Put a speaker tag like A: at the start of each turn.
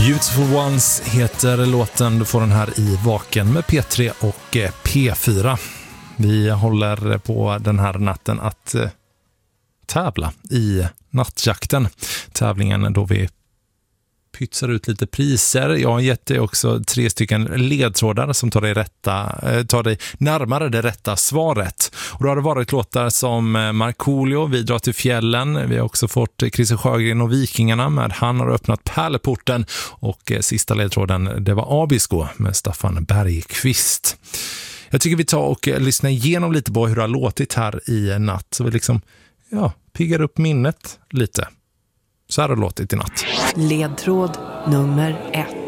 A: Beautiful Ones heter låten. Du får den här i Vaken med P3 och P4. Vi håller på den här natten att tävla i nattjakten. Tävlingen då vi pytsar ut lite priser. Jag har gett dig också 3 stycken ledtrådar som tar dig närmare det rätta svaret. Och då har det varit låtar som Markoolio, Vi drar till fjällen. Vi har också fått Christer Sjögren och Vikingarna med Han har öppnat pärleporten. Och sista ledtråden, det var Abisko med Staffan Bergqvist. Jag tycker vi tar och lyssnar igenom lite på hur det har låtit här i natt. Så vi liksom, piggar upp minnet lite. Så här har det låtit i natt.
B: Ledtråd nummer 1.